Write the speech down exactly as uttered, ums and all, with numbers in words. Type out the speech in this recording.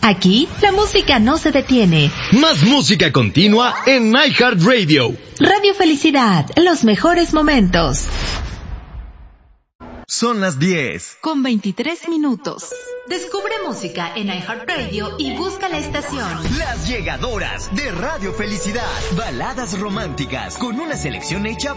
Aquí, la música no se detiene. Más música continua en iHeartRadio. Radio Felicidad, los mejores momentos. Son las diez. Con veintitrés minutos. Descubre música en iHeartRadio y busca la estación. Las llegadoras de Radio Felicidad. Baladas románticas con una selección hecha